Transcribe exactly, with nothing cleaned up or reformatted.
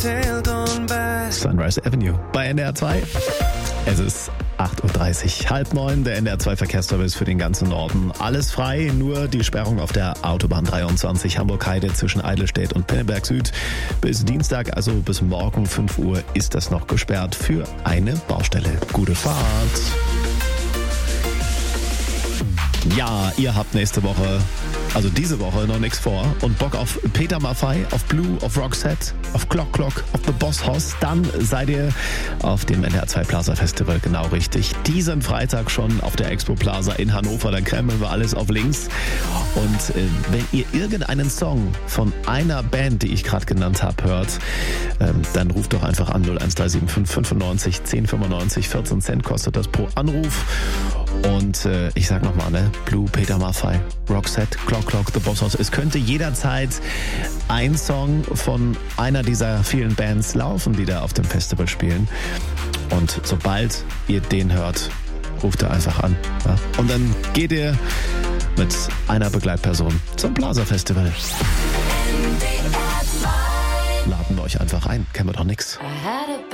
Sunrise Avenue bei N D R zwei. Es ist acht Uhr dreißig, halb neun, der N D R zwei Verkehrsservice für den ganzen Norden. Alles frei, nur die Sperrung auf der Autobahn dreiundzwanzig Hamburg-Heide zwischen Eidelstedt und Pinneberg Süd. Bis Dienstag, also bis morgen fünf Uhr, ist das noch gesperrt für eine Baustelle. Gute Fahrt! Ja, ihr habt nächste Woche, also diese Woche, noch nichts vor und Bock auf Peter Maffay, auf Blue, auf Roxette, auf Clock Clock, auf The Boss Hoss, dann seid ihr auf dem N D R zwei Plaza Festival genau richtig. Diesen Freitag schon auf der Expo Plaza in Hannover, dann krempeln wir alles auf links. Und äh, wenn ihr irgendeinen Song von einer Band, die ich gerade genannt habe, hört, ähm, dann ruft doch einfach an null eins drei sieben fünf fünfundneunzig zehn fünfundneunzig, vierzehn Cent kostet das pro Anruf. Und äh, ich sag nochmal, ne? Blue, Peter Maffay, Roxette, Clock Clock, The Boss Hoss. Es könnte jederzeit ein Song von einer dieser vielen Bands laufen, die da auf dem Festival spielen. Und sobald ihr den hört, ruft ihr einfach an. Ja? Und dann geht ihr mit einer Begleitperson zum Plaza Festival. Laden wir euch einfach ein, kennen wir doch nix.